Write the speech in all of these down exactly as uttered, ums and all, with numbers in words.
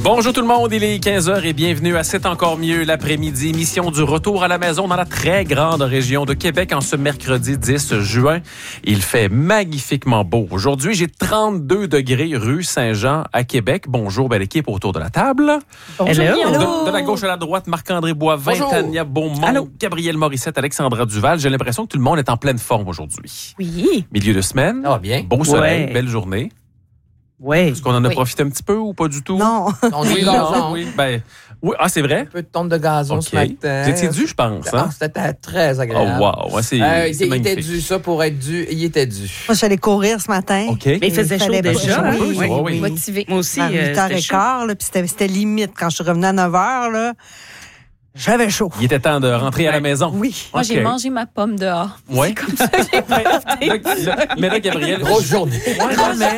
Bonjour tout le monde, il est quinze heures et bienvenue à C'est encore mieux l'après-midi, émission du retour à la maison dans la très grande région de Québec en ce mercredi dix juin. Il fait magnifiquement beau. Aujourd'hui, j'ai trente-deux degrés rue Saint-Jean à Québec. Bonjour, belle équipe autour de la table. Bonjour. De, de la gauche à la droite, Marc-André Boivin, Bonjour. Tania Beaumont, Allô. Gabrielle Morissette, Alexandra Duval. J'ai l'impression que tout le monde est en pleine forme aujourd'hui. Oui. Milieu de semaine, Ça va bien. beau soleil, Ouais. belle journée. Oui. Est-ce qu'on en a Oui. profité un petit peu ou pas du tout? Non. On dit Oui, gazon. non, oui. Ben, oui. Ah, c'est vrai? Un peu de tombe de gazon OK. ce matin. Vous étiez dû, je pense. Ah, Hein? c'était très Oh, agréable. wow. Ouais, c'est, Euh, il c'est était- il était magnifique. dû, ça pour être dû, il était dû. Moi, je suis allée courir ce matin. OK. Mais il faisait chaud fallait pas- déjà. un peu, hein? ça, oui. Motivé. Moi aussi, À euh, huit heures c'était chaud. quinze, là, puis c'était, c'était limite. Quand je suis revenue à neuf heures, là, j'avais chaud. Il était temps de rentrer à la maison. Oui. Moi, j'ai OK. mangé ma pomme dehors. Ouais. C'est comme ça que j'ai profité. Là, là, mais là, Gabriel, Grosse journée. Ouais, non, mais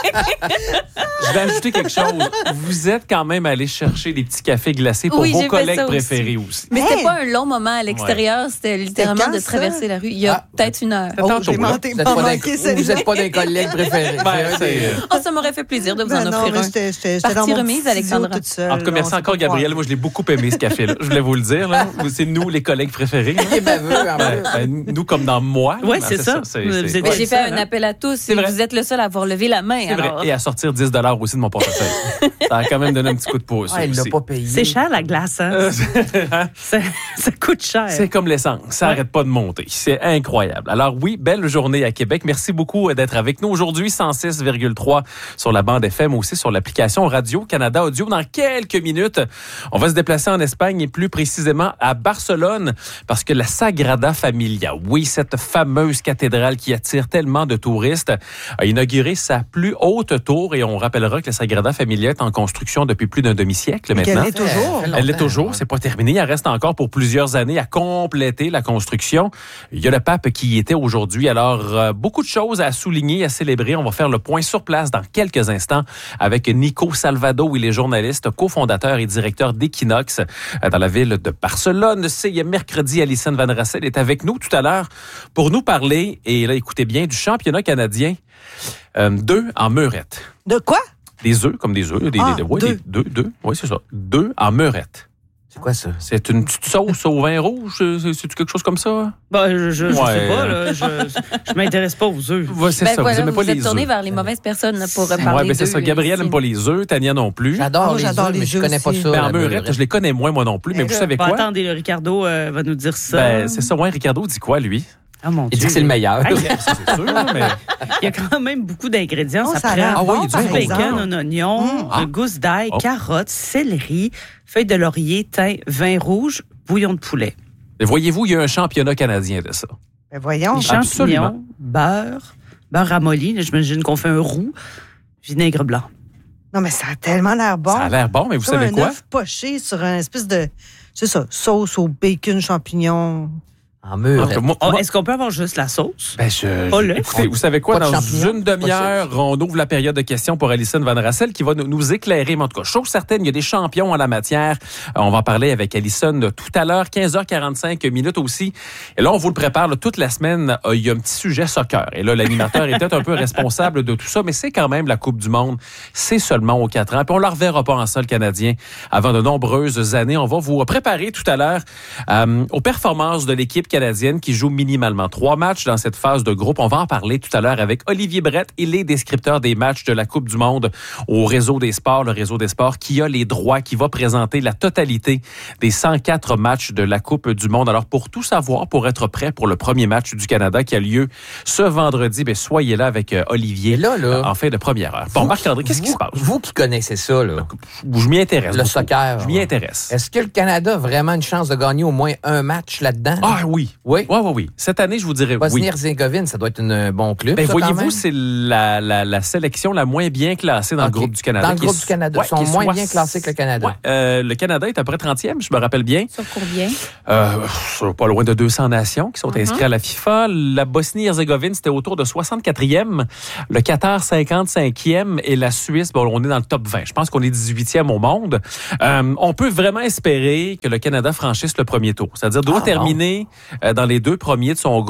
je vais ajouter quelque chose. Vous êtes quand même allé chercher des petits cafés glacés pour Oui, vos j'ai fait collègues ça aussi. préférés aussi. Mais Hey! c'était pas un long moment à l'extérieur, c'était littéralement quand, de ça? traverser la rue. Il y a Ah. peut-être une heure. C'était Oh, tantôt, j'ai là. manqué, Vous n'êtes pas pas, manqué des- vous celle-là. êtes pas des collègues préférés. Ben, c'est... Oh, ça m'aurait fait plaisir de vous en Ben non, offrir mais un. j'étais, j'étais, j'étais dans Partie mon remise, petit studio Alexandra. toute seule. En tout cas, là, merci on encore, sait pas Gabrielle. Moi, je l'ai beaucoup aimé, ce café-là. Je voulais vous le dire. Là. C'est nous, les collègues préférés. là. Il est baveux, en Ben, plus. ben, nous, comme dans moi. Ouais, Ben, c'est ça. c'est- Vous c'est- êtes- Mais j'ai fait seul, un hein? appel à tous C'est et vrai. vous êtes le seul à avoir levé la main. C'est vrai. alors. Et à sortir dix dollars aussi de mon portefeuille. Ça a quand même donné un petit coup de pouce. Ah, il l'a aussi. pas payé. C'est cher, la glace. Hein? Euh, ça, ça coûte cher. C'est comme l'essence, ça Ouais. n'arrête pas de monter. C'est incroyable. Alors oui, belle journée à Québec. Merci beaucoup d'être avec nous aujourd'hui. cent six virgule trois sur la bande F M, aussi sur l'application Radio-Canada Audio. Dans quelques minutes, on va se déplacer en Espagne et plus précisément à Barcelone parce que la Sagrada Familia, oui, cette fameuse cathédrale qui attire tellement de touristes, a inauguré sa plus haute tour et on rappellera que la Sagrada Familia est en construction depuis plus d'un demi-siècle Et qu'elle maintenant. est toujours. Elle l'est toujours, c'est pas terminé. Il reste encore pour plusieurs années à compléter la construction. Il y a le pape qui y était aujourd'hui. Alors, euh, beaucoup de choses à souligner, à célébrer. On va faire le point sur place dans quelques instants avec Nico Salvado. Il est journaliste, cofondateur et directeur d'Equinox euh, dans la ville de Barcelone. C'est mercredi. Alison Van Rassel est avec nous tout à l'heure pour nous parler, et là, écoutez bien, du championnat canadien. Euh, deux en meurette. De quoi? Des œufs, comme des œufs. Des, Ah, des, ouais, deux. des- deux, deux. Oui, c'est ça. Deux en meurette. C'est quoi ça? C'est une petite sauce au vin rouge? C'est- C'est-tu quelque chose comme ça? Ben, je je, je Ouais. sais pas. Là, je je m'intéresse pas aux œufs. Ouais, c'est Ben ça. voilà, vous aimez pas vous êtes les tourné œufs. vers les mauvaises personnes là, pour parler Ouais, ben c'est d'eux, ça. Gabrielle ici. n'aime pas les œufs, Tania non plus. J'adore Oh, les j'adore œufs, les mais je œufs connais pas aussi. ça. Ben, la en meurette, meurette. je les connais moins, moi non plus. Mais vous savez Bon, quoi? attendez, le Ricardo euh, va nous dire ça. Ben, c'est ça. Ouais, Ricardo dit quoi, lui? Ah, mon Il Dieu. dit que c'est le meilleur. Hey, Ça, c'est sûr, mais... il y a quand même beaucoup d'ingrédients. Oh, ça ça a prend l'air Ah oui, bon, il y a du par du bacon, bacon, exemple. un oignon, Ah. de gousses d'ail, Oh. carottes, céleri, feuilles de laurier, thym, vin rouge, bouillon de poulet. Mais voyez-vous, il y a un championnat canadien de ça. Ben voyons. Les absolument. champignons, beurre, beurre ramolli. Là, j'imagine qu'on fait un roux, vinaigre blanc. Non, mais ça a tellement l'air bon. Ça a l'air bon, mais vous Comme savez un quoi? œuf poché sur un espèce de, c'est ça, sauce au bacon, champignons. En meurette. Donc, moi- Oh, moi- Est-ce qu'on peut avoir juste la sauce? Ben, je, Pas je- le. écoutez, vous savez quoi? Pas de Dans champignons, une demi-heure, pas de on ouvre la période de questions pour Alison Van Rassel qui va nous, nous éclairer. Mais en tout cas, chose certaine, il y a des champions en la matière. Euh, on va en parler avec Alison tout à l'heure, quinze heures quarante-cinq minutes aussi. Et là, on vous le prépare là, toute la semaine. euh, il y a un petit sujet soccer. Et là, l'animateur est peut-être un peu responsable de tout ça, mais c'est quand même la Coupe du Monde. C'est seulement aux quatre ans. Puis on ne la reverra pas en sol canadien avant de nombreuses années. On va vous préparer tout à l'heure euh, aux performances de l'équipe canadienne qui joue minimalement trois matchs dans cette phase de groupe. On va en parler tout à l'heure avec Olivier Brett. Il est descripteur des matchs de la Coupe du Monde au Réseau des sports, le Réseau des sports qui a les droits, qui va présenter la totalité des cent quatre matchs de la Coupe du Monde. Alors, pour tout savoir, pour être prêt pour le premier match du Canada qui a lieu ce vendredi, bien, soyez là avec euh, Olivier Et là, là, euh, en fin de première heure. Bon, vous- Marc-André, qu'est-ce qui vous- se passe? Vous qui connaissez ça, là, Je m'y intéresse. le beaucoup. soccer. Je m'y intéresse. Est-ce que le Canada a vraiment une chance de gagner au moins un match là-dedans? Ah oui. Oui. Oui, oui, oui. Cette année, je vous dirais oui. Bosnie-Herzégovine, ça doit être un bon club. Ben, ça, quand voyez-vous, même. c'est la, la, la sélection la moins bien classée dans Ok. le groupe du Canada. Dans le qui est- groupe du Canada. Ouais, Ils sont qui est moins soix- bien classés que le Canada. Ouais, euh, le Canada est à peu près trentième, je me rappelle bien. Sur combien? Euh, sur pas loin de deux cents nations qui sont Mhm. inscrites à la FIFA. La Bosnie-Herzégovine, c'était autour de soixante-quatrième. Le Qatar, cinquante-cinquième. Et la Suisse, bon, on est dans le top vingt. Je pense qu'on est dix-huitième au monde. Euh, on peut vraiment espérer que le Canada franchisse le premier tour. C'est-à-dire doit Ah, terminer euh, dans les deux premiers de son groupe.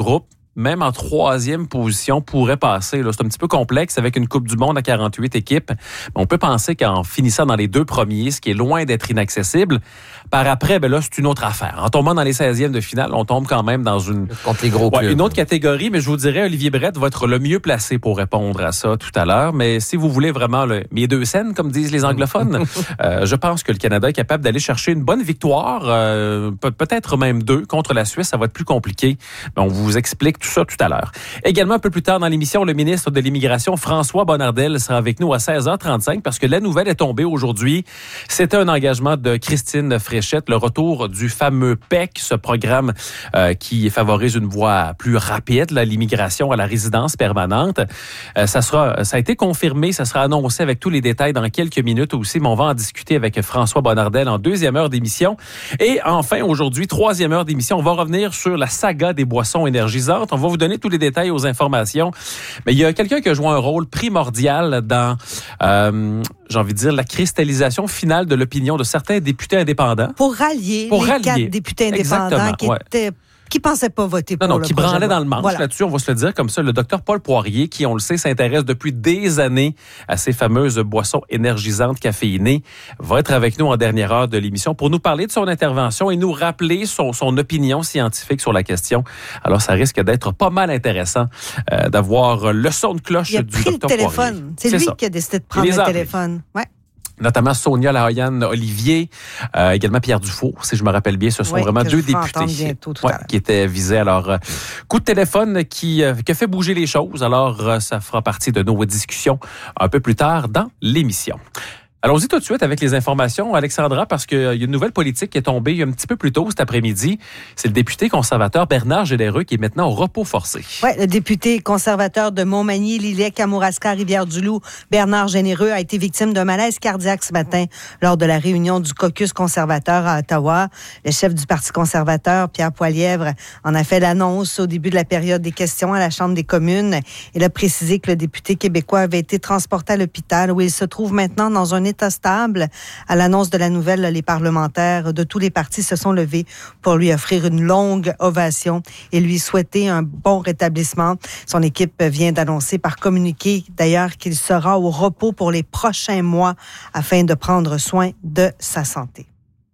même en troisième position, pourrait passer. Là. C'est un petit peu complexe avec une Coupe du Monde à quarante-huit équipes. Mais on peut penser qu'en finissant dans les deux premiers, ce qui est loin d'être inaccessible, par après, ben là, c'est une autre affaire. En tombant dans les seizièmes de finale, on tombe quand même dans une, contre les gros clubs. Ouais, une autre catégorie, mais je vous dirais, Olivier Brett va être le mieux placé pour répondre à ça tout à l'heure. Mais si vous voulez vraiment le, mes deux scènes, comme disent les anglophones, euh, je pense que le Canada est capable d'aller chercher une bonne victoire, euh, peut- peut-être même deux, contre la Suisse. Ça va être plus compliqué. Mais on vous explique tout ça tout à l'heure. Également, un peu plus tard dans l'émission, le ministre de l'Immigration, François Bonnardel, sera avec nous à seize heures trente-cinq parce que la nouvelle est tombée aujourd'hui. C'était un engagement de Christine Fréchette, le retour du fameux P E C, ce programme euh, qui favorise une voie plus rapide, là, l'immigration à la résidence permanente. Euh, ça sera, ça a été confirmé, ça sera annoncé avec tous les détails dans quelques minutes aussi, mais on va en discuter avec François Bonnardel en deuxième heure d'émission. Et enfin, aujourd'hui, troisième heure d'émission, on va revenir sur la saga des boissons énergisantes. On va vous donner tous les détails aux informations. Mais il y a quelqu'un qui a joué un rôle primordial dans, euh, j'ai envie de dire, la cristallisation finale de l'opinion de certains députés indépendants. Pour rallier Pour les rallier. quatre députés indépendants Exactement, qui ouais. étaient qui pensaient pas voter pour Non, non, le qui projet de branlait loi. dans le manche Voilà. là-dessus, on va se le dire comme ça. Le docteur Paul Poirier, qui, on le sait, s'intéresse depuis des années à ces fameuses boissons énergisantes caféinées, va être avec nous en dernière heure de l'émission pour nous parler de son intervention et nous rappeler son, son opinion scientifique sur la question. Alors, ça risque d'être pas mal intéressant euh, d'avoir le son de cloche Il a du pris le docteur téléphone. Poirier. C'est lui ça. qui a décidé de prendre Il les le a appelés. téléphone. Ouais. Notamment Sonia Lahoyane Olivier, euh, également Pierre Dufour, si je me rappelle bien. Ce sont Oui, vraiment que je deux vous ferai députés entendre bientôt tout ouais, à l'heure. qui étaient visés. Alors, euh, coup de téléphone qui, euh, qui a fait bouger les choses. Alors, euh, ça fera partie de nos discussions un peu plus tard dans l'émission. Allons-y tout de suite avec les informations, Alexandra, parce qu'il y a une nouvelle politique qui est tombée un petit peu plus tôt cet après-midi. C'est le député conservateur Bernard Généreux qui est maintenant au repos forcé. Oui, le député conservateur de Montmagny, Lillec, Kamouraska, Rivière-du-Loup, Bernard Généreux, a été victime d'un malaise cardiaque ce matin lors de la réunion du caucus conservateur à Ottawa. Le chef du Parti conservateur, Pierre Poilievre, en a fait l'annonce au début de la période des questions à la Chambre des communes. Il a précisé que le député québécois avait été transporté à l'hôpital où il se trouve maintenant dans un état stable. À l'annonce de la nouvelle, les parlementaires de tous les partis se sont levés pour lui offrir une longue ovation et lui souhaiter un bon rétablissement. Son équipe vient d'annoncer par communiqué d'ailleurs qu'il sera au repos pour les prochains mois afin de prendre soin de sa santé.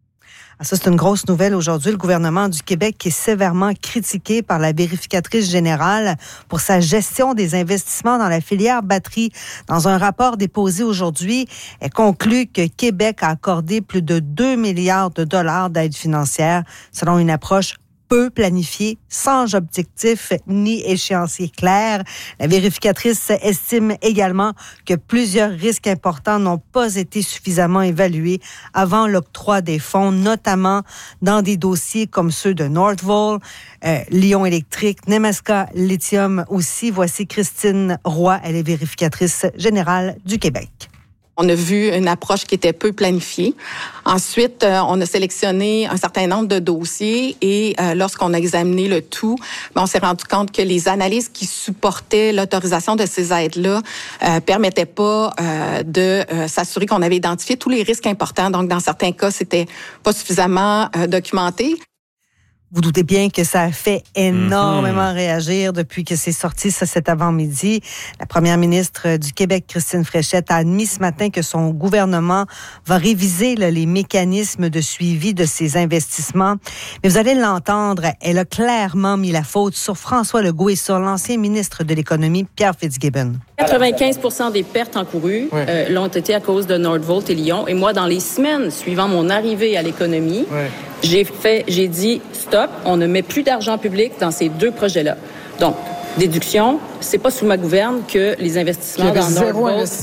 Ah, ça, c'est une grosse nouvelle aujourd'hui. Le gouvernement du Québec qui est sévèrement critiqué par la vérificatrice générale pour sa gestion des investissements dans la filière batterie. Dans un rapport déposé aujourd'hui, elle conclut que Québec a accordé plus de deux milliards de dollars d'aide financière selon une approche peu planifié, sans objectif ni échéancier clair. La vérificatrice estime également que plusieurs risques importants n'ont pas été suffisamment évalués avant l'octroi des fonds, notamment dans des dossiers comme ceux de Northvolt, euh, Lion Électrique, Nemaska Lithium aussi. Voici Christine Roy, elle est vérificatrice générale du Québec. On a vu une approche qui était peu planifiée. Ensuite, euh, on a sélectionné un certain nombre de dossiers et euh, lorsqu'on a examiné le tout, ben, on s'est rendu compte que les analyses qui supportaient l'autorisation de ces aides-là euh, permettaient pas euh, de euh, s'assurer qu'on avait identifié tous les risques importants. Donc, dans certains cas, c'était pas suffisamment euh, documenté. Vous doutez bien que ça a fait énormément mm-hmm. réagir depuis que c'est sorti ça cet avant-midi. La première ministre du Québec, Christine Fréchette, a admis ce matin que son gouvernement va réviser là, les mécanismes de suivi de ses investissements. Mais vous allez l'entendre, elle a clairement mis la faute sur François Legault et sur l'ancien ministre de l'Économie, Pierre Fitzgibbon. quatre-vingt-quinze pour cent des pertes encourues ouais. euh, l'ont été à cause de Northvolt et Lion. Et moi, dans les semaines suivant mon arrivée à l'économie, ouais. j'ai fait, j'ai dit stop, on ne met plus d'argent public dans ces deux projets-là. Donc, déduction, c'est pas sous ma gouverne que les investissements dans Northvolt.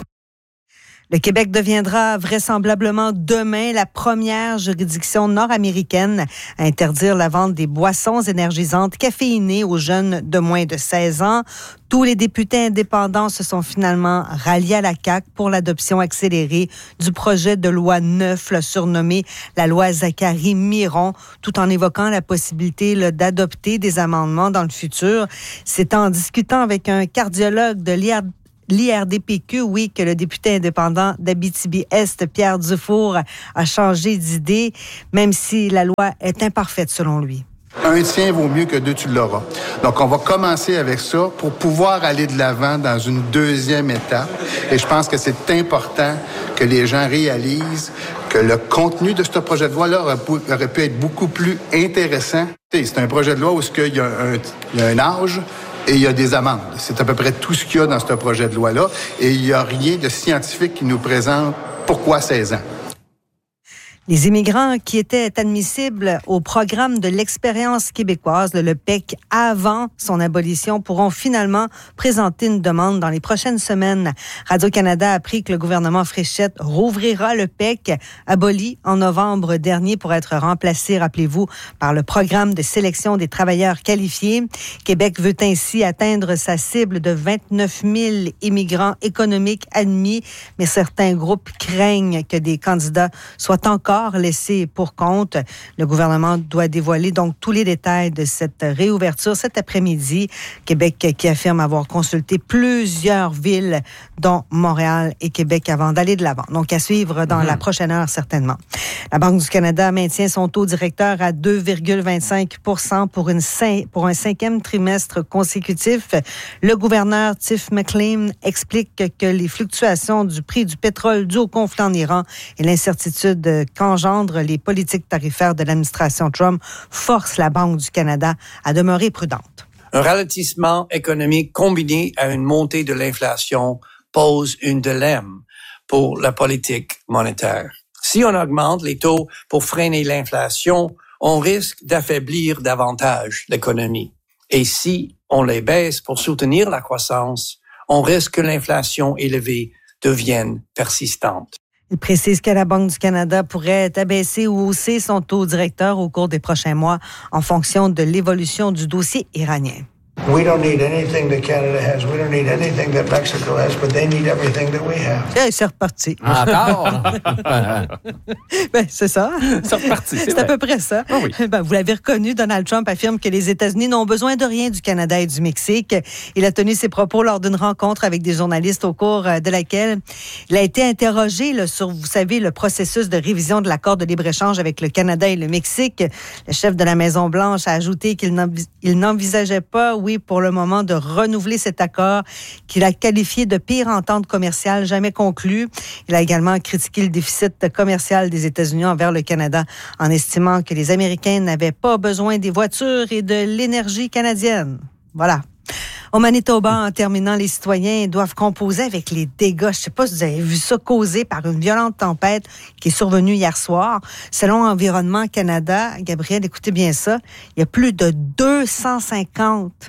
Le Québec deviendra vraisemblablement demain la première juridiction nord-américaine à interdire la vente des boissons énergisantes caféinées aux jeunes de moins de seize ans. Tous les députés indépendants se sont finalement ralliés à la C A Q pour l'adoption accélérée du projet de loi neuf, là, surnommé la loi Zachary-Miron, tout en évoquant la possibilité là, d'adopter des amendements dans le futur. C'est en discutant avec un cardiologue de l'I R D L'I R D P Q, oui, que le député indépendant d'Abitibi-Est, Pierre Dufour, a changé d'idée, même si la loi est imparfaite selon lui. Un tien vaut mieux que deux, tu l'auras. Donc, on va commencer avec ça pour pouvoir aller de l'avant dans une deuxième étape. Et je pense que c'est important que les gens réalisent que le contenu de ce projet de loi-là aurait pu, aurait pu être beaucoup plus intéressant. C'est un projet de loi où il y a un, il y a un âge et il y a des amendes. C'est à peu près tout ce qu'il y a dans ce projet de loi-là. Et il n'y a rien de scientifique qui nous présente pourquoi seize ans. Les immigrants qui étaient admissibles au programme de l'expérience québécoise, le P E C, avant son abolition, pourront finalement présenter une demande dans les prochaines semaines. Radio-Canada a appris que le gouvernement Fréchette rouvrira le P E C, aboli en novembre dernier pour être remplacé, rappelez-vous, par le programme de sélection des travailleurs qualifiés. Québec veut ainsi atteindre sa cible de vingt-neuf mille immigrants économiques admis, mais certains groupes craignent que des candidats soient encore laissé pour compte. Le gouvernement doit dévoiler donc tous les détails de cette réouverture cet après-midi. Québec qui affirme avoir consulté plusieurs villes, dont Montréal et Québec, avant d'aller de l'avant. Donc, à suivre dans mmh. la prochaine heure, certainement. La Banque du Canada maintient son taux directeur à deux virgule vingt-cinq pour cent pour, une cin- pour un cinquième trimestre consécutif. Le gouverneur Tiff McLean explique que les fluctuations du prix du pétrole dû au conflit en Iran et l'incertitude qu'engendrent les politiques tarifaires de l'administration Trump forcent la Banque du Canada à demeurer prudente. Un ralentissement économique combiné à une montée de l'inflation pose un dilemme pour la politique monétaire. Si on augmente les taux pour freiner l'inflation, on risque d'affaiblir davantage l'économie. Et si on les baisse pour soutenir la croissance, on risque que l'inflation élevée devienne persistante. Il précise que la Banque du Canada pourrait abaisser ou hausser son taux directeur au cours des prochains mois en fonction de l'évolution du dossier iranien. We don't need anything that Canada has. We don't need anything that Mexico has, but they need everything that we have. Et c'est reparti. Encore? Ben, c'est ça. C'est reparti, c'est, c'est à peu près ça. Oh oui. Ben, vous l'avez reconnu, Donald Trump affirme que les États-Unis n'ont besoin de rien du Canada et du Mexique. Il a tenu ses propos lors d'une rencontre avec des journalistes au cours de laquelle il a été interrogé là, sur, vous savez, le processus de révision de l'accord de libre-échange avec le Canada et le Mexique. Le chef de la Maison-Blanche a ajouté qu'il n'envis- il n'envisageait pas, oui, pour le moment, de renouveler cet accord qu'il a qualifié de pire entente commerciale jamais conclue. Il a également critiqué le déficit commercial des États-Unis envers le Canada en estimant que les Américains n'avaient pas besoin des voitures et de l'énergie canadienne. Voilà. Au Manitoba, en terminant, les citoyens doivent composer avec les dégâts. Je ne sais pas si vous avez vu ça, causés par une violente tempête qui est survenue hier soir. Selon Environnement Canada, Gabriel, écoutez bien ça, il y a plus de deux cent cinquante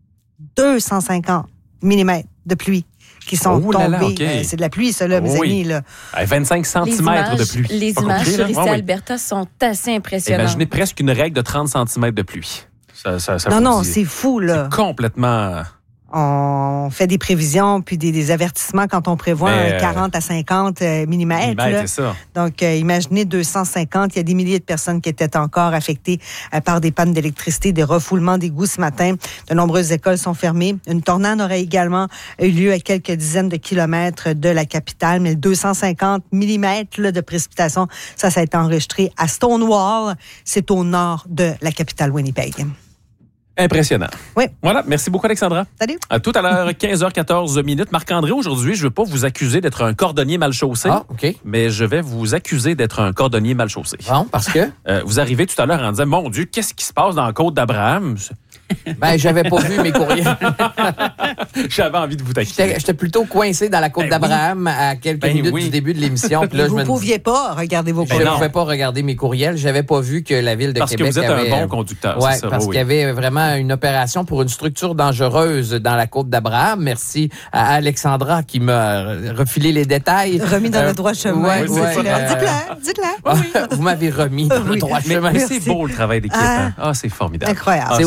millimètres de pluie qui sont oh là là, tombés. okay. Euh, c'est de la pluie, ça, là, mes oui. amis. Là. vingt-cinq centimètres images, de pluie. Les Pas images compliqué, sur là? ici Ah oui. Alberta sont assez impressionnantes. Imaginez presque une règle de trente centimètres de pluie. Ça, ça, ça non, vous non, dit. c'est fou, là. C'est complètement... On fait des prévisions puis des, des avertissements quand on prévoit Mais, un quarante à cinquante millimètres. millimètres, là. c'est ça. Donc, euh, imaginez deux cent cinquante. Il y a des milliers de personnes qui étaient encore affectées euh, par des pannes d'électricité, des refoulements d'égouts ce matin. De nombreuses écoles sont fermées. Une tornade aurait également eu lieu à quelques dizaines de kilomètres de la capitale. Mais le deux cent cinquante millimètres là, de précipitations, ça, ça a été enregistré à Stonewall. C'est au nord de la capitale Winnipeg. Impressionnant. Oui. Voilà. Merci beaucoup, Alexandra. Salut. À tout à l'heure, quinze heures quatorze minutes. Marc-André, aujourd'hui, je ne veux pas vous accuser d'être un cordonnier mal chaussé. Ah, OK. Mais je vais vous accuser d'être un cordonnier mal chaussé. Bon, parce que? Euh, vous arrivez tout à l'heure en disant, mon Dieu, qu'est-ce qui se passe dans la côte d'Abraham? Ben, j'avais pas vu mes courriels. J'avais envie de vous taquiner. J'étais, j'étais plutôt coincé dans la côte Ben d'Abraham oui. à quelques Ben minutes oui. du début de l'émission. Puis là, vous je ne me pouviez pas regarder vos Je courriels. ne pouvais pas regarder mes courriels. J'avais pas vu que la ville de parce Québec Parce que vous êtes avait, un bon conducteur, ouais, c'est ça. parce oui, qu'il y avait vraiment une opération pour une structure dangereuse dans la côte d'Abraham. Merci à Alexandra qui m'a refilé les détails. Remis dans Euh, le droit chemin. ouais, Oui, ouais, dites-le, euh, dites-le, dites-le. Oui. Vous m'avez remis dans Oui. le droit Mais, chemin. mais c'est beau le travail d'équipe. Ah. hein? Ah, c'est formidable. Incroyable. Ah, C'est au c'est- sept cent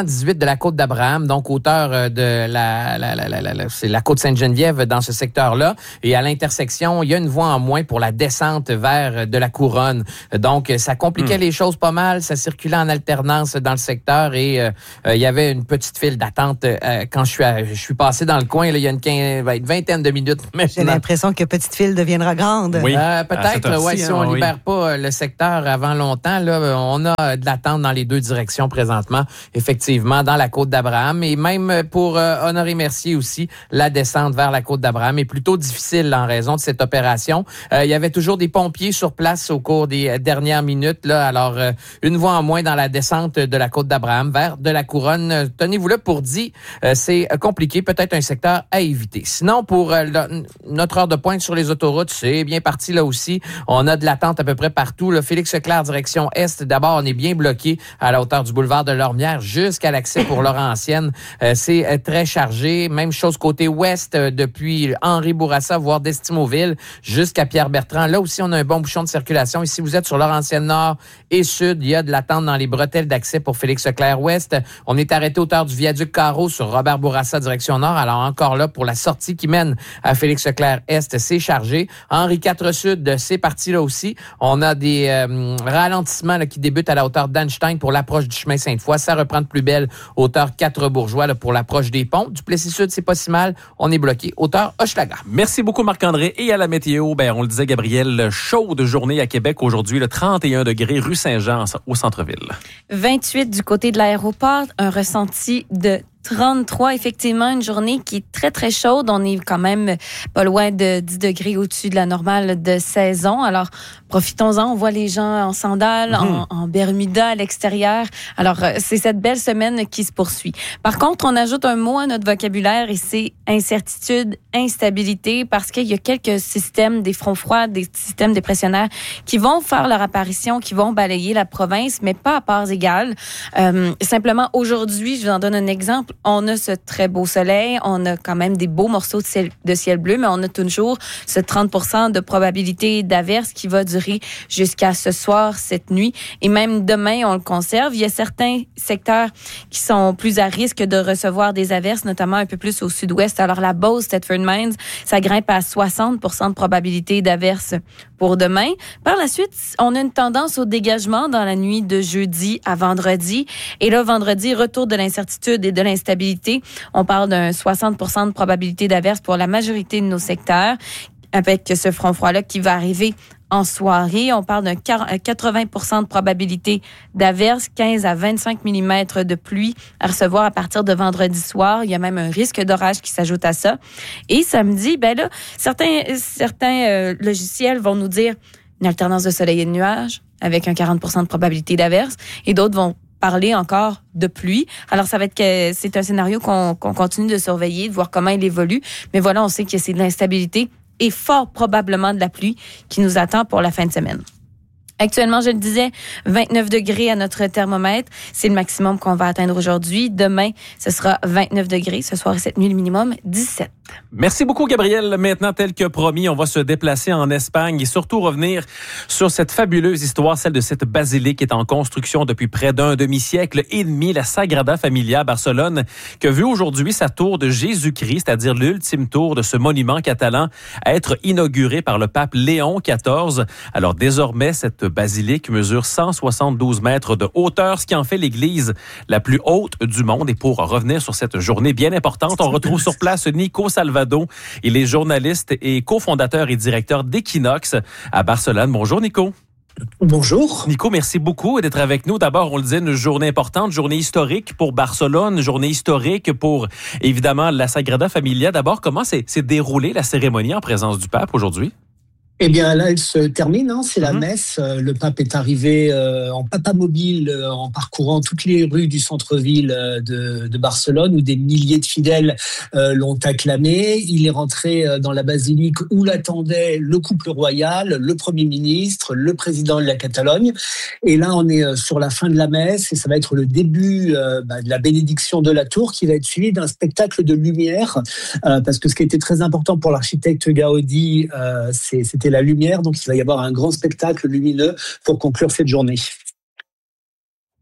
dix-huit de la côte d'Abraham, donc hauteur de la, la, la, la, la, la c'est la côte Sainte-Geneviève dans ce secteur-là. Et à l'intersection, il y a une voie en moins pour la descente vers de la Couronne. Donc, ça compliquait mmh. les choses pas mal. Ça circulait en alternance dans le secteur et euh, euh, il y avait une petite file d'attente euh, quand je suis à, je suis passé dans le coin. Là, il y a une, quinze, une vingtaine de minutes maintenant. J'ai l'impression que petite file deviendra grande. Oui. Euh, peut-être, là, ouais, si on ne libère oui. pas le secteur avant longtemps, là, on a de l'attente dans les deux directions présentement, effectivement, dans la côte d'Abraham. Et même pour euh, Honoré-Mercier aussi, la descente vers la côte d'Abraham est plutôt difficile en raison de cette opération. Euh, il y avait toujours des pompiers sur place au cours des dernières minutes. Là, alors, euh, une voie en moins dans la descente de la côte d'Abraham vers de la Couronne. Tenez-vous là pour dire, euh, c'est compliqué, peut-être un secteur à éviter. Sinon, pour euh, le, notre heure de pointe sur les autoroutes, c'est bien parti là aussi. On a de l'attente à peu près partout. Là, Félix-Leclerc, direction Est. D'abord, on est bien bloqué à la hauteur du boulevard de Lormière jusqu'à l'accès pour Laurentienne. Euh, c'est euh, très chargé. Même chose côté Ouest, euh, depuis Henri Bourassa, voire d'Estimauville, jusqu'à Pierre-Bertrand. Là aussi, on a un bon bouchon de circulation. Ici, vous êtes sur Laurentienne Nord et Sud. Il y a de l'attente dans les bretelles d'accès pour Félix-Leclerc Ouest. On est arrêté hauteur du viaduc Carreau sur Robert Bourassa, direction Nord. Alors, encore là, pour la sortie qui mène à Félix-Leclerc Est, c'est chargé. Henri quatre Sud, c'est parti là aussi. On a des euh, ralentissements là, qui débutent à la hauteur d'Einstein pour l'approche du chemin Sainte-Foy. Ça reprend de plus belle hauteur quatre Bourgeois là, pour l'approche des ponts. Du Plessis-Sud, c'est pas si mal. On est bloqué hauteur Hochelaga. Merci beaucoup, Marc-André. Et à la météo, ben, on le disait, Gabriel, chaude journée à Québec aujourd'hui, le trente et un degrés rue Saint-Jean au centre-ville. vingt-huit du côté de l'aéroport, un ressenti de trente-trois, effectivement, une journée qui est très, très chaude. On est quand même pas loin de dix degrés au-dessus de la normale de saison. Alors, profitons-en. On voit les gens en sandales, mmh. en, en bermuda à l'extérieur. Alors, c'est cette belle semaine qui se poursuit. Par contre, on ajoute un mot à notre vocabulaire et c'est incertitude, instabilité, parce qu'il y a quelques systèmes, des fronts froids, des systèmes dépressionnaires qui vont faire leur apparition, qui vont balayer la province, mais pas à parts égales. Euh, simplement, aujourd'hui, je vous en donne un exemple. On a ce très beau soleil, on a quand même des beaux morceaux de ciel, de ciel bleu, mais on a toujours ce trente pour cent de probabilité d'averse qui va durer jusqu'à ce soir, cette nuit. Et même demain, on le conserve. Il y a certains secteurs qui sont plus à risque de recevoir des averses, notamment un peu plus au sud-ouest. Alors, la Beauce, Thetford Mines, ça grimpe à soixante pour cent de probabilité d'averse pour demain. Par la suite, on a une tendance au dégagement dans la nuit de jeudi à vendredi. Et là, vendredi, retour de l'incertitude et de l'instabilité. On parle d'un soixante pour cent de probabilité d'averse pour la majorité de nos secteurs, avec ce front froid-là qui va arriver en soirée. On parle d'un quatre-vingts pour cent de probabilité d'averse, quinze à vingt-cinq millimètres de pluie à recevoir à partir de vendredi soir. Il y a même un risque d'orage qui s'ajoute à ça. Et samedi, ben là, certains, certains euh, logiciels vont nous dire une alternance de soleil et de nuages avec un quarante pour cent de probabilité d'averse, et d'autres vont parler encore de pluie. Alors, ça va être que c'est un scénario qu'on, qu'on continue de surveiller, de voir comment il évolue. Mais voilà, on sait que c'est de l'instabilité et fort probablement de la pluie qui nous attend pour la fin de semaine. Actuellement, je le disais, vingt-neuf degrés à notre thermomètre. C'est le maximum qu'on va atteindre aujourd'hui. Demain, ce sera vingt-neuf degrés. Ce soir et cette nuit, le minimum, dix-sept. Merci beaucoup, Gabriel. Maintenant, tel que promis, on va se déplacer en Espagne et surtout revenir sur cette fabuleuse histoire, celle de cette basilique qui est en construction depuis près d'un demi-siècle et demi, la Sagrada Familia à Barcelone, qui a vu aujourd'hui sa tour de Jésus-Christ, c'est-à-dire l'ultime tour de ce monument catalan, être inaugurée par le pape Léon quatorze. Alors désormais, cette basilique mesure cent soixante-douze mètres de hauteur, ce qui en fait l'église la plus haute du monde. Et pour revenir sur cette journée bien importante, on retrouve sur place Nico Salvado. Il est journaliste et cofondateur et directeur d'Equinox à Barcelone. Bonjour Nico. Bonjour. Nico, merci beaucoup d'être avec nous. D'abord, on le disait, une journée importante, journée historique pour Barcelone, journée historique pour, évidemment, la Sagrada Familia. D'abord, comment s'est, s'est déroulée la cérémonie en présence du pape aujourd'hui? Eh bien, là, elle se termine, hein, c'est la mmh. messe. Le pape est arrivé euh, en papamobile euh, en parcourant toutes les rues du centre-ville euh, de, de Barcelone, où des milliers de fidèles euh, l'ont acclamé. Il est rentré euh, dans la basilique où l'attendait le couple royal, le Premier ministre, le président de la Catalogne. Et là, on est euh, sur la fin de la messe et ça va être le début euh, bah, de la bénédiction de la tour qui va être suivi d'un spectacle de lumière. Euh, parce que ce qui a été très important pour l'architecte Gaudi, euh, c'est, c'était la lumière, donc il va y avoir un grand spectacle lumineux pour conclure cette journée.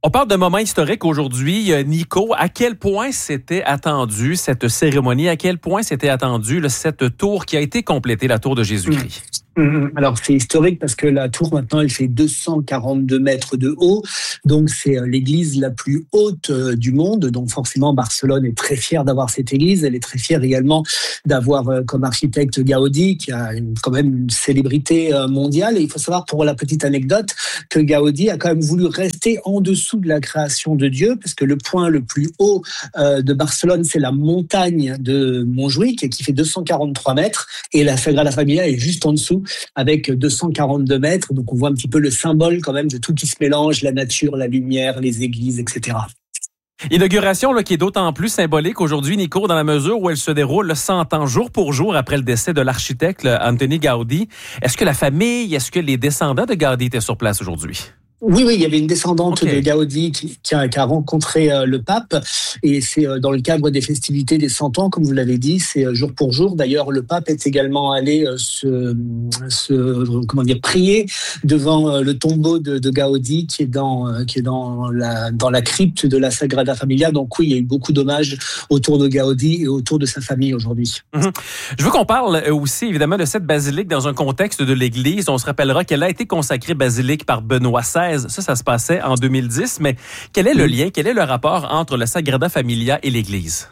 On parle de moments historiques aujourd'hui. Nico, à quel point c'était attendu cette cérémonie? À quel point c'était attendu là, cette tour qui a été complétée, la tour de Jésus-Christ? Alors, c'est historique parce que la tour, maintenant, elle fait deux cent quarante-deux mètres de haut. Donc, c'est l'église la plus haute du monde. Donc, forcément, Barcelone est très fière d'avoir cette église. Elle est très fière également d'avoir comme architecte Gaudi, qui a une, quand même une célébrité mondiale. Et il faut savoir, pour la petite anecdote, que Gaudi a quand même voulu rester en dessous de la création de Dieu, parce que le point le plus haut de Barcelone, c'est la montagne de Montjuïc, qui fait deux cent quarante-trois mètres. Et la Sagrada Familia est juste en dessous, avec deux cent quarante-deux mètres. Donc, on voit un petit peu le symbole quand même de tout qui se mélange, la nature, la lumière, les églises, et cetera. Inauguration là, qui est d'autant plus symbolique aujourd'hui, Nico, dans la mesure où elle se déroule cent ans jour pour jour après le décès de l'architecte Antoni Gaudi. Est-ce que la famille, est-ce que les descendants de Gaudi étaient sur place aujourd'hui? Oui, oui, il y avait une descendante okay. de Gaudi qui, qui, a, qui a rencontré euh, le pape, et c'est euh, dans le cadre des festivités des cent ans, comme vous l'avez dit, c'est euh, jour pour jour. D'ailleurs, le pape est également allé euh, se, se, comment dire, prier devant euh, le tombeau de, de Gaudi qui est dans, euh, qui est dans la, dans la crypte de la Sagrada Familia. Donc oui, il y a eu beaucoup d'hommages autour de Gaudi et autour de sa famille aujourd'hui. Mm-hmm. Je veux qu'on parle aussi évidemment de cette basilique dans un contexte de l'Église. On se rappellera qu'elle a été consacrée basilique par Benoît seize. Ça, ça se passait en deux mille dix, mais quel est le lien, quel est le rapport entre la Sagrada Familia et l'Église?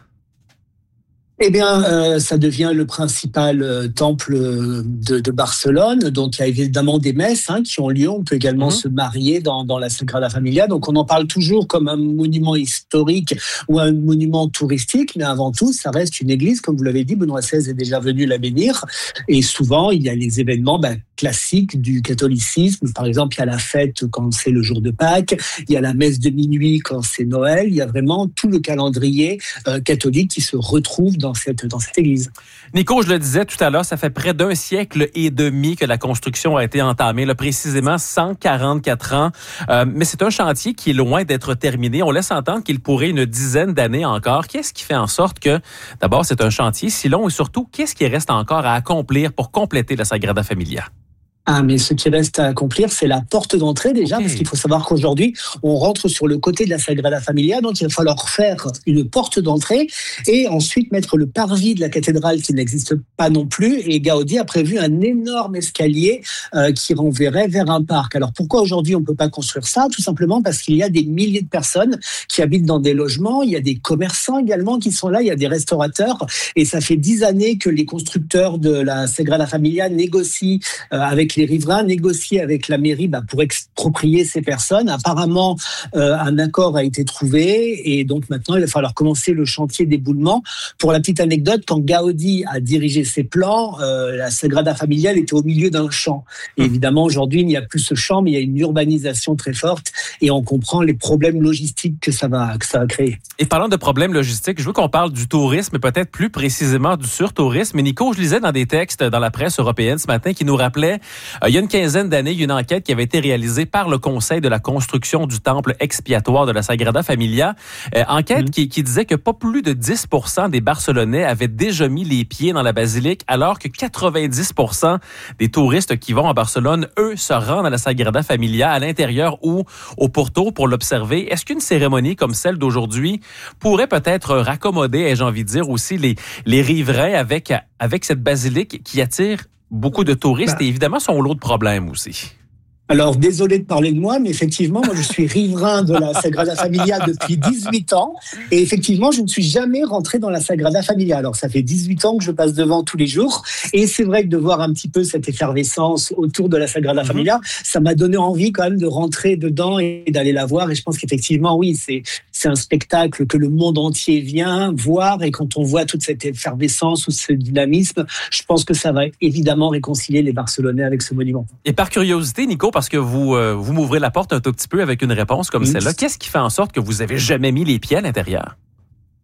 Eh bien, euh, ça devient le principal euh, temple de, de Barcelone. Donc, il y a évidemment des messes hein, qui ont lieu. On peut également mmh. se marier dans, dans la Sagrada Familia. Donc, on en parle toujours comme un monument historique ou un monument touristique. Mais avant tout, ça reste une église. Comme vous l'avez dit, Benoît seize est déjà venu la bénir. Et souvent, il y a les événements ben, classiques du catholicisme. Par exemple, il y a la fête quand c'est le jour de Pâques. Il y a la messe de minuit quand c'est Noël. Il y a vraiment tout le calendrier euh, catholique qui se retrouve dans Cette, dans cette église. Nico, je le disais tout à l'heure, ça fait près d'un siècle et demi que la construction a été entamée, là, précisément cent quarante-quatre ans. Euh, mais c'est un chantier qui est loin d'être terminé. On laisse entendre qu'il pourrait une dizaine d'années encore. Qu'est-ce qui fait en sorte que, d'abord, c'est un chantier si long et surtout, qu'est-ce qui reste encore à accomplir pour compléter la Sagrada Familia? Ah, mais ce qui reste à accomplir, c'est la porte d'entrée déjà, okay. parce qu'il faut savoir qu'aujourd'hui, on rentre sur le côté de la Sagrada Familia, donc il va falloir faire une porte d'entrée et ensuite mettre le parvis de la cathédrale qui n'existe pas non plus. Et Gaudi a prévu un énorme escalier euh, qui renverrait vers un parc. Alors pourquoi aujourd'hui on ne peut pas construire ça? Tout simplement parce qu'il y a des milliers de personnes qui habitent dans des logements, il y a des commerçants également qui sont là, il y a des restaurateurs, et ça fait dix années que les constructeurs de la Sagrada Familia négocient euh, avec les riverains, négocient avec la mairie bah, pour exproprier ces personnes. Apparemment, euh, un accord a été trouvé et donc maintenant, il va falloir commencer le chantier d'éboulement. Pour la petite anecdote, quand Gaudi a dirigé ses plans, euh, la Sagrada Familia était au milieu d'un champ. Et évidemment, aujourd'hui, il n'y a plus ce champ, mais il y a une urbanisation très forte et on comprend les problèmes logistiques que ça va, que ça va créer. Et parlant de problèmes logistiques, je veux qu'on parle du tourisme, peut-être plus précisément du surtourisme. Mais Nico, je lisais dans des textes dans la presse européenne ce matin qui nous rappelaient Euh, il y a une quinzaine d'années, une enquête qui avait été réalisée par le Conseil de la construction du temple expiatoire de la Sagrada Familia. Euh, enquête mmh. qui, qui disait que pas plus de dix pour cent des Barcelonais avaient déjà mis les pieds dans la basilique, alors que quatre-vingt-dix pour cent des touristes qui vont à Barcelone, eux, se rendent à la Sagrada Familia à l'intérieur ou au Porto pour l'observer. Est-ce qu'une cérémonie comme celle d'aujourd'hui pourrait peut-être raccommoder, ai-je envie de dire, aussi les, les riverains avec, avec cette basilique qui attire beaucoup de touristes bah. et évidemment son lot de problèmes aussi? Alors, désolé de parler de moi, mais effectivement, moi, je suis riverain de la Sagrada Familia depuis dix-huit ans. Et effectivement, je ne suis jamais rentré dans la Sagrada Familia. Alors, ça fait dix-huit ans que je passe devant tous les jours. Et c'est vrai que de voir un petit peu cette effervescence autour de la Sagrada Familia, mm-hmm. ça m'a donné envie quand même de rentrer dedans et d'aller la voir. Et je pense qu'effectivement, oui, c'est, c'est un spectacle que le monde entier vient voir. Et quand on voit toute cette effervescence ou ce dynamisme, je pense que ça va évidemment réconcilier les Barcelonais avec ce monument. Et par curiosité, Nico, parce que vous, euh, vous m'ouvrez la porte un tout petit peu avec une réponse comme oui. celle-là. Qu'est-ce qui fait en sorte que vous avez jamais mis les pieds à l'intérieur?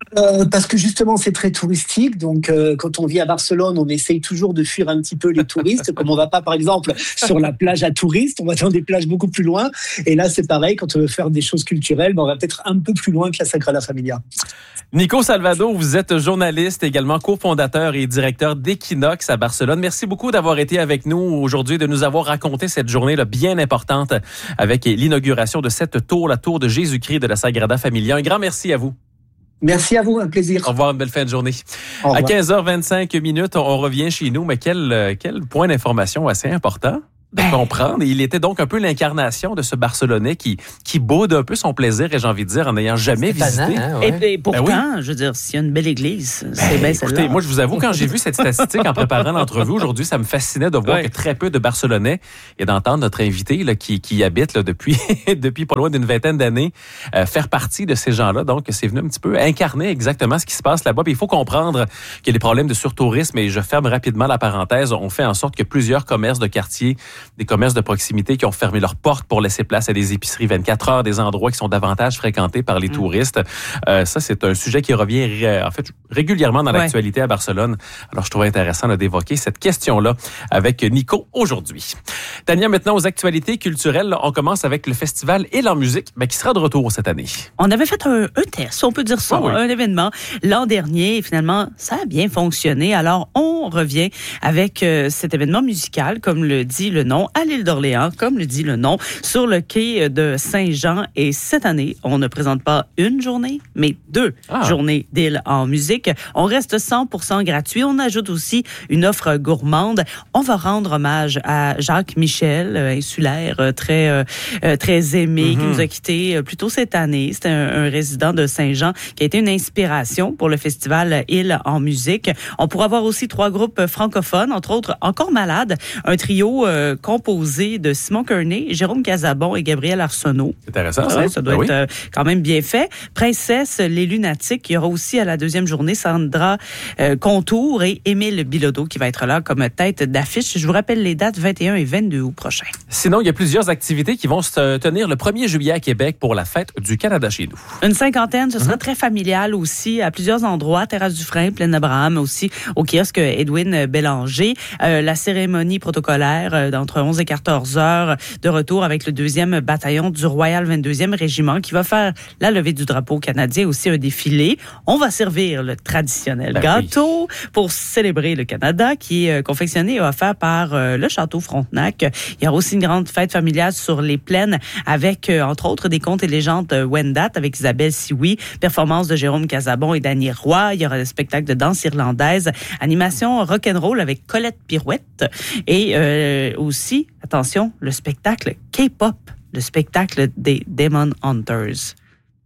Euh, parce que justement, c'est très touristique. Donc, euh, quand on vit à Barcelone, on essaye toujours de fuir un petit peu les touristes. Comme on va pas, par exemple, sur la plage à touristes, on va dans des plages beaucoup plus loin. Et là, c'est pareil. Quand on veut faire des choses culturelles, ben, on va peut-être un peu plus loin que la Sagrada Familia. Nico Salvado, vous êtes journaliste, également cofondateur et directeur d'Equinox à Barcelone. Merci beaucoup d'avoir été avec nous aujourd'hui, de nous avoir raconté cette journée là, bien importante avec l'inauguration de cette tour, la tour de Jésus-Christ de la Sagrada Familia. Un grand merci à vous. Merci à vous, un plaisir. Au revoir, une belle fin de journée. À quinze heures vingt-cinq minutes, on revient chez nous, mais quel, quel point d'information assez important de ben, comprendre. Il était donc un peu l'incarnation de ce Barcelonais qui, qui boude un peu son plaisir, et j'ai envie de dire, en n'ayant jamais visité. Hein, ouais. et, et pourtant, ben oui. je veux dire, s'il y a une belle église, ben, c'est bien celle-là. Écoutez, moi, je vous avoue, quand j'ai vu cette statistique en préparant l'entrevue aujourd'hui, ça me fascinait de voir ouais. que très peu de Barcelonais, et d'entendre notre invité là, qui, qui habite là, depuis, depuis pas loin d'une vingtaine d'années, euh, faire partie de ces gens-là. Donc, c'est venu un petit peu incarner exactement ce qui se passe là-bas. Puis il faut comprendre qu'il y a des problèmes de surtourisme, et je ferme rapidement la parenthèse. On fait en sorte que plusieurs commerces de quartier, des commerces de proximité qui ont fermé leurs portes pour laisser place à des épiceries vingt-quatre heures, des endroits qui sont davantage fréquentés par les mmh. touristes. Euh, ça, c'est un sujet qui revient en fait régulièrement dans ouais. l'actualité à Barcelone. Alors, je trouvais intéressant là, d'évoquer cette question-là avec Nico aujourd'hui. Tania, maintenant aux actualités culturelles. On commence avec le festival Et en musique, ben, qui sera de retour cette année. On avait fait un, un test, on peut dire ça, oh oui. un événement l'an dernier, et finalement, ça a bien fonctionné. Alors, on revient avec euh, cet événement musical, comme le dit le nom, à l'île d'Orléans, comme le dit le nom, sur le quai de Saint-Jean. Et cette année, on ne présente pas une journée, mais deux ah. journées d'île en musique. On reste cent pour cent gratuit. On ajoute aussi une offre gourmande. On va rendre hommage à Jacques Michel, insulaire, très, euh, très aimé, mm-hmm. qui nous a quittés plus tôt cette année. C'est un, un résident de Saint-Jean qui a été une inspiration pour le festival Île en musique. On pourra voir aussi trois groupes francophones, entre autres Encore Malade, un trio euh, composé de Simon Kearney, Jérôme Casabon et Gabriel Arsenault. C'est intéressant, ça. Ouais, ça doit ben être oui. euh, quand même bien fait. Princesse, Les Lunatiques. Il y aura aussi à la deuxième journée Sandra euh, Contour et Émile Bilodeau qui va être là comme tête d'affiche. Je vous rappelle les dates vingt et un et vingt-deux août prochains. Sinon, il y a plusieurs activités qui vont se tenir le premier juillet à Québec pour la fête du Canada chez nous. Une cinquantaine, ce sera mm-hmm. très familial aussi à plusieurs endroits. Terrasse du Frein, Plaine Abraham, aussi au kiosque Edwin Bélanger. Euh, la cérémonie protocolaire euh, d'entre onze et quatorze heures de retour avec le deuxième bataillon du Royal vingt-deuxième Régiment qui va faire la levée du drapeau canadien, aussi un défilé. On va servir le traditionnel ben gâteau oui. pour célébrer le Canada qui est confectionné et offert par euh, le Château Frontenac. Il y aura aussi une grande fête familiale sur les plaines avec, euh, entre autres, des contes et légendes euh, Wendat avec Isabelle Sioui, performance de Jérôme Casabon et Dany Roy. Il y aura des spectacles de danse irlandaise, animation rock'n'roll avec Colette Pirouette et euh, aussi, attention, le spectacle K-pop, le spectacle des Demon Hunters.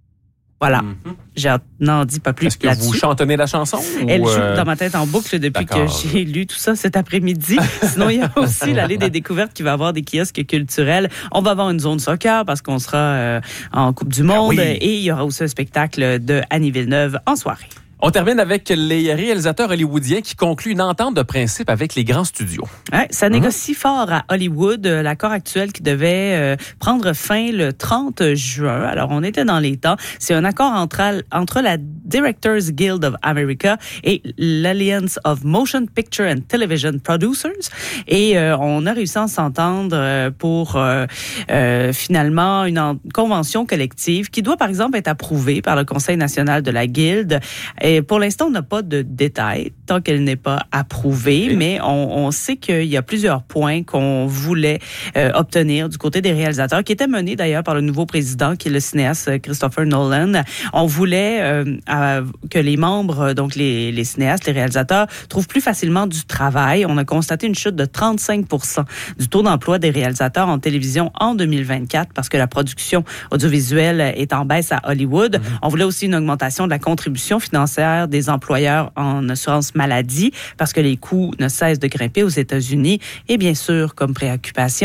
Voilà. Mm-hmm. Je n'en dis pas plus Est-ce que là-dessus. vous chantonnez la chanson? Elle ou joue euh... dans ma tête en boucle depuis D'accord. que j'ai lu tout ça cet après-midi. Sinon, il y a aussi l'allée des découvertes qui va avoir des kiosques culturels. On va avoir une zone soccer parce qu'on sera euh, en Coupe du Monde. Ah oui. Et il y aura aussi un spectacle de Annie Villeneuve en soirée. On termine avec les réalisateurs hollywoodiens qui concluent une entente de principe avec les grands studios. Ouais, ça mmh. négocie fort à Hollywood, l'accord actuel qui devait euh, prendre fin le trente juin. Alors, on était dans les temps. C'est un accord entre, entre la Directors Guild of America et l'Alliance of Motion Picture and Television Producers. Et euh, on a réussi à s'entendre pour euh, euh, finalement une en- convention collective qui doit, par exemple, être approuvée par le Conseil national de la Guilde. Et pour l'instant, on n'a pas de détails tant qu'elle n'est pas approuvée, okay. mais on, on sait qu'il y a plusieurs points qu'on voulait euh, obtenir du côté des réalisateurs, qui étaient menés d'ailleurs par le nouveau président, qui est le cinéaste Christopher Nolan. On voulait euh, euh, que les membres, donc les, les cinéastes, les réalisateurs, trouvent plus facilement du travail. On a constaté une chute de trente-cinq pour cent du taux d'emploi des réalisateurs en télévision en deux mille vingt-quatre parce que la production audiovisuelle est en baisse à Hollywood. Mm-hmm. On voulait aussi une augmentation de la contribution financière des employeurs en assurance maladie parce que les coûts ne cessent de grimper aux États-Unis et bien sûr, comme préoccupation,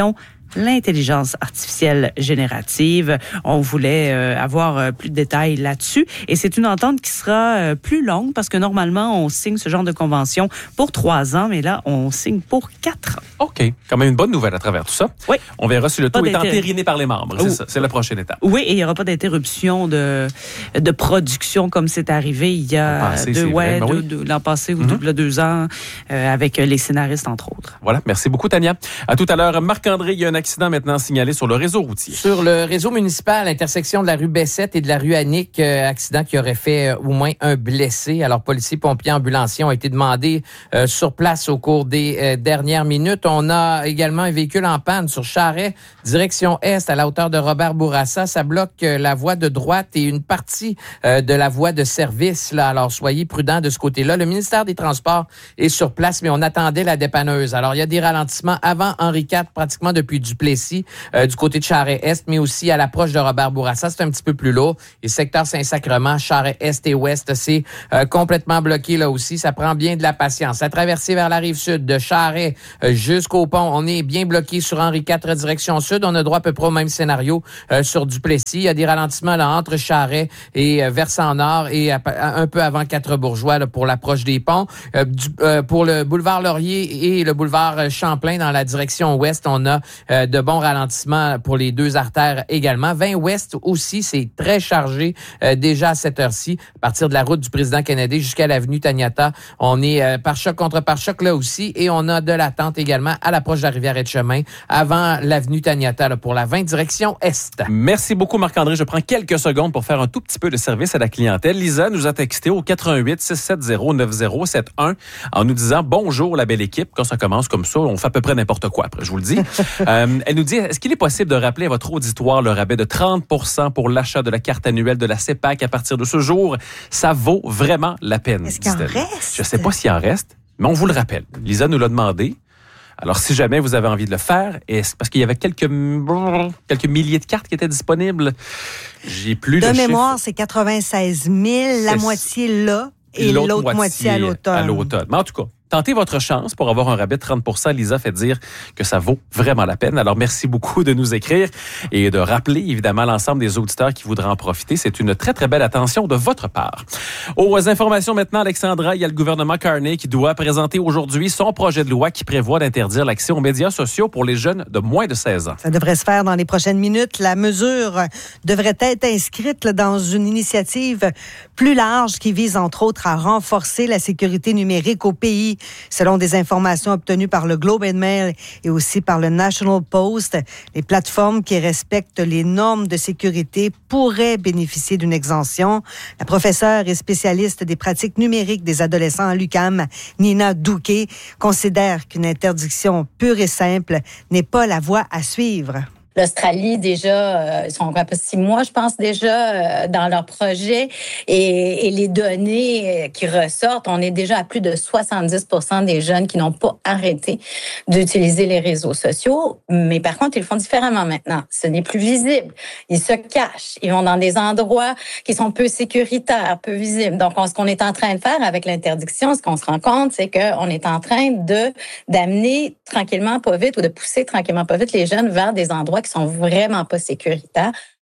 l'intelligence artificielle générative. On voulait euh, avoir euh, plus de détails là-dessus. Et c'est une entente qui sera euh, plus longue parce que normalement, on signe ce genre de convention pour trois ans, mais là, on signe pour quatre ans. OK. Quand même une bonne nouvelle à travers tout ça. Oui. On verra si le Pas tout est d'inter- entériné par les membres. C'est ça. C'est la prochaine étape. Oui, et il n'y aura pas d'interruption de, de production comme c'est arrivé il y a passé, deux, c'est ouais, vrai, ben deux, oui. deux- l'an passé ou Mm-hmm. deux, là, deux ans euh, avec les scénaristes, entre autres. Voilà. Merci beaucoup, Tania. À tout à l'heure. Marc-André, il y a un accident maintenant signalé sur le réseau routier. Sur le réseau municipal, l'intersection de la rue Bessette et de la rue Annick, euh, accident qui aurait fait euh, au moins un blessé. Alors, policiers, pompiers, ambulanciers ont été demandés euh, sur place au cours des euh, dernières minutes. On a également un véhicule en panne sur Charest, direction Est, à la hauteur de Robert-Bourassa. Ça bloque euh, la voie de droite et une partie euh, de la voie de service. Là. Alors, soyez prudents de ce côté-là. Le ministère des Transports est sur place, mais on attendait la dépanneuse. Alors, il y a des ralentissements avant Henri quatre, pratiquement depuis Duplessis, euh, du côté de Charest-Est, mais aussi à l'approche de Robert-Bourassa. C'est un petit peu plus lourd. Et secteur Saint-Sacrement, Charest-Est et Ouest, c'est euh, complètement bloqué là aussi. Ça prend bien de la patience. La traversée vers la rive sud de Charest euh, jusqu'au pont, on est bien bloqué sur Henri quatre, direction sud. On a droit à peu près au même scénario euh, sur Duplessis. Il y a des ralentissements là entre Charest et euh, versant nord et à, à, un peu avant Quatre-Bourgeois là, pour l'approche des ponts. Euh, du, euh, pour le boulevard Laurier et le boulevard Champlain dans la direction ouest, on a euh, de bons ralentissements pour les deux artères également. vingt ouest aussi, c'est très chargé euh, déjà à cette heure-ci. À partir de la route du président Kennedy jusqu'à l'avenue Taniata, on est euh, pare-choc contre pare-choc là aussi et on a de l'attente également à l'approche de la rivière Etchemin avant l'avenue Taniata là, pour la vingt direction est. Merci beaucoup, Marc-André. Je prends quelques secondes pour faire un tout petit peu de service à la clientèle. Lisa nous a texté au quatre un huit, six sept zéro, neuf zéro sept un en nous disant « Bonjour, la belle équipe ». Quand ça commence comme ça, on fait à peu près n'importe quoi après, je vous le dis. euh, elle nous dit « Est-ce qu'il est possible de rappeler à votre auditoire le rabais de trente pour cent pour l'achat de la carte annuelle de la C E P A C à partir de ce jour? Ça vaut vraiment la peine. » Est-ce qu'il en reste? Je ne sais pas s'il en reste, mais on vous le rappelle. Lisa nous l'a demandé. Alors, si jamais vous avez envie de le faire, est-ce, parce qu'il y avait quelques, quelques milliers de cartes qui étaient disponibles, j'ai plus de le mémoire, chiffre. c'est quatre-vingt-seize mille, la C'est moitié là et l'autre, l'autre moitié à l'automne. À l'automne. Mais en tout cas, tentez votre chance pour avoir un rabais de trente pour cent. Lisa fait dire que ça vaut vraiment la peine. Alors, merci beaucoup de nous écrire et de rappeler, évidemment, l'ensemble des auditeurs qui voudraient en profiter. C'est une très, très belle attention de votre part. Aux informations maintenant, Alexandra, il y a le gouvernement Carney qui doit présenter aujourd'hui son projet de loi qui prévoit d'interdire l'accès aux médias sociaux pour les jeunes de moins de seize ans. Ça devrait se faire dans les prochaines minutes. La mesure devrait être inscrite dans une initiative plus large qui vise, entre autres, à renforcer la sécurité numérique au pays. Selon des informations obtenues par le Globe and Mail et aussi par le National Post, les plateformes qui respectent les normes de sécurité pourraient bénéficier d'une exemption. La professeure et spécialiste des pratiques numériques des adolescents à l'U Q A M, Nina Douquet, considère qu'une interdiction pure et simple n'est pas la voie à suivre. L'Australie, déjà, euh, ils sont à peu six mois, je pense, déjà, euh, dans leur projet. Et, et les données qui ressortent, on est déjà à plus de soixante-dix pour cent des jeunes qui n'ont pas arrêté d'utiliser les réseaux sociaux. Mais par contre, ils le font différemment maintenant. Ce n'est plus visible. Ils se cachent. Ils vont dans des endroits qui sont peu sécuritaires, peu visibles. Donc, on, ce qu'on est en train de faire avec l'interdiction, ce qu'on se rend compte, c'est qu'on est en train de d'amener tranquillement, pas vite, ou de pousser tranquillement, pas vite les jeunes vers des endroits qui sont vraiment pas sécuritaires.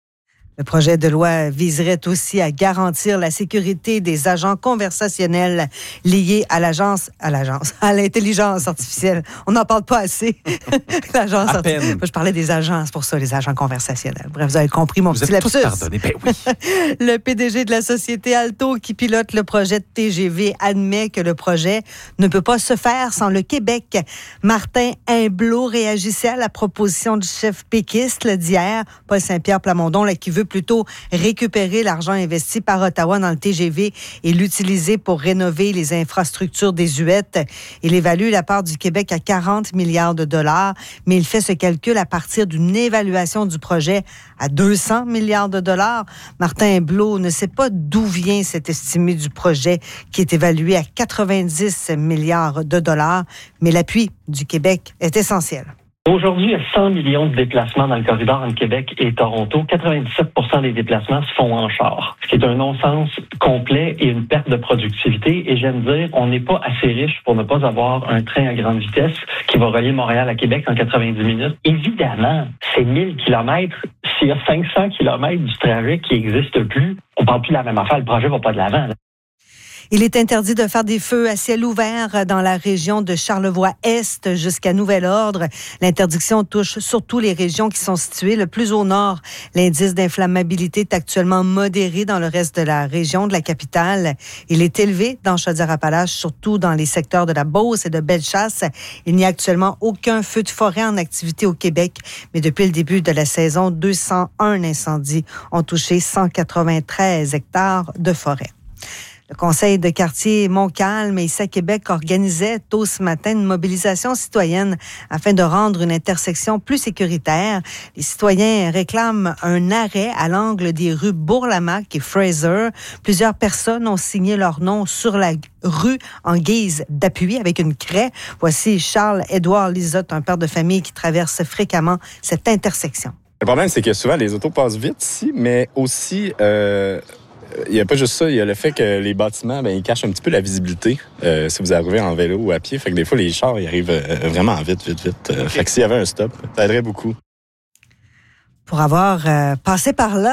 Le projet de loi viserait aussi à garantir la sécurité des agents conversationnels liés à l'agence, à l'agence, à l'intelligence artificielle. On n'en parle pas assez. L'agence à artificielle. peine. Je parlais des agents, c'est pour ça, les agents conversationnels. Bref, vous avez compris mon vous petit êtes lapsus. tous pardonnés. Ben oui. Le P D G de la société Alto qui pilote le projet de T G V admet que le projet ne peut pas se faire sans le Québec. Martin Humblot réagissait à la proposition du chef péquiste d'hier, Paul Saint-Pierre Plamondon, là, qui veut plutôt récupérer l'argent investi par Ottawa dans le T G V et l'utiliser pour rénover les infrastructures désuètes. Il évalue la part du Québec à quarante milliards de dollars, mais il fait ce calcul à partir d'une évaluation du projet à deux cents milliards de dollars. Martin Humblot ne sait pas d'où vient cet estimé du projet qui est évalué à quatre-vingt-dix milliards de dollars, mais l'appui du Québec est essentiel. Aujourd'hui, il y a cent millions de déplacements dans le corridor entre Québec et Toronto. quatre-vingt-dix-sept pour cent des déplacements se font en char, ce qui est un non-sens complet et une perte de productivité. Et j'aime dire, on n'est pas assez riche pour ne pas avoir un train à grande vitesse qui va relier Montréal à Québec en quatre-vingt-dix minutes. Évidemment, c'est mille kilomètres. S'il y a cinq cents kilomètres du trajet qui n'existe plus, on parle plus de la même affaire. Le projet va pas de l'avant, là. Il est interdit de faire des feux à ciel ouvert dans la région de Charlevoix-Est jusqu'à nouvel ordre. L'interdiction touche surtout les régions qui sont situées le plus au nord. L'indice d'inflammabilité est actuellement modéré dans le reste de la région de la capitale. Il est élevé dans Chaudière-Appalaches, surtout dans les secteurs de la Beauce et de Bellechasse. Il n'y a actuellement aucun feu de forêt en activité au Québec, mais depuis le début de la saison, deux cent un incendies ont touché cent quatre-vingt-treize hectares de forêt. Le conseil de quartier Montcalm ici à Québec organisait tôt ce matin une mobilisation citoyenne afin de rendre une intersection plus sécuritaire. Les citoyens réclament un arrêt à l'angle des rues Bourlamaque et Fraser. Plusieurs personnes ont signé leur nom sur la rue en guise d'appui avec une craie. Voici Charles-Édouard Lisotte, un père de famille qui traverse fréquemment cette intersection. Le problème, c'est que souvent, les autos passent vite ici, mais aussi... Euh Il n'y a pas juste ça, il y a le fait que les bâtiments, ben, ils cachent un petit peu la visibilité euh, si vous arrivez en vélo ou à pied. Fait que des fois, les chars, ils arrivent euh, vraiment vite, vite, vite. Euh, fait que s'il y avait un stop, ça aiderait beaucoup. Pour avoir euh, passé par là,